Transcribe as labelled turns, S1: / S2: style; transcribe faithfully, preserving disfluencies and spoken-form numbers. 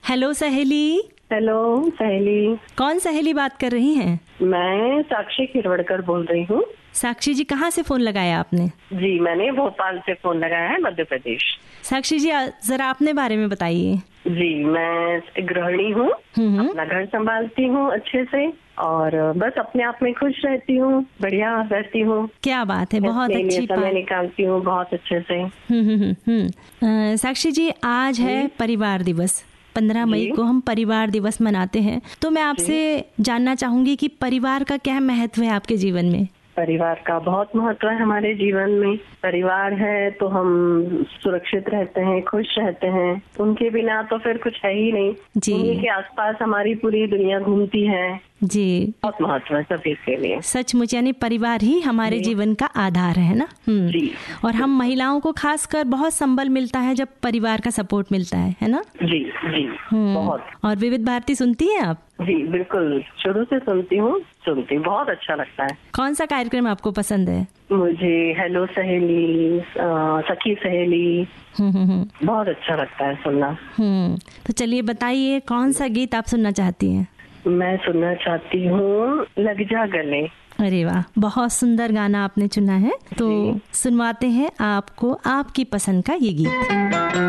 S1: Hello सहेली।
S2: Hello सहेली।
S1: कौन सहेली बात कर रही हैं?
S2: मैं साक्षी खिरवड़कर बोल रही हूँ।
S1: साक्षी जी, कहाँ से फोन लगाया आपने?
S2: जी, मैंने भोपाल से फोन लगाया है, मध्य प्रदेश।
S1: साक्षी जी, जरा अपने बारे में बताइए।
S2: जी, मैं एक गृहिणी हूँ, अपना घर संभालती हूँ अच्छे से और बस अपने आप में खुश रहती हूँ, बढ़िया रहती हूँ।
S1: क्या बात है, बहुत अच्छी बात।
S2: समय निकालती हूँ बहुत अच्छे से।
S1: हम्म हम्म हम्म साक्षी जी, आज है परिवार दिवस। पंद्रह मई को हम परिवार दिवस मनाते हैं, तो मैं आपसे जानना चाहूंगी कि परिवार का क्या महत्व है आपके जीवन में?
S2: परिवार का बहुत महत्व है हमारे जीवन में। परिवार है तो हम सुरक्षित रहते हैं, खुश रहते हैं। उनके बिना तो फिर कुछ है ही नहीं। उन्हीं के आसपास हमारी पूरी दुनिया घूमती है।
S1: जी,
S2: बहुत महत्व है सभी के लिए।
S1: सचमुच, यानी परिवार ही हमारे जीवन का आधार है ना।
S2: जी।
S1: और हम महिलाओं को खासकर बहुत संबल मिलता है जब परिवार का सपोर्ट मिलता है है ना।
S2: जी जी, बहुत।
S1: और विविध भारती सुनती हैं आप?
S2: जी बिल्कुल, शुरू से सुनती हूँ, सुनती बहुत अच्छा लगता है।
S1: कौन सा कार्यक्रम आपको पसंद है?
S2: मुझे हेलो सहेली, सखी सहेली बहुत अच्छा लगता है सुनना।
S1: हम्म तो चलिए बताइए, कौन सा गीत आप सुनना चाहती हैं?
S2: मैं सुनना चाहती हूँ लग जा गले।
S1: अरे वाह, बहुत सुंदर गाना आपने चुना है, तो सुनवाते हैं आपको आपकी पसंद का ये गीत।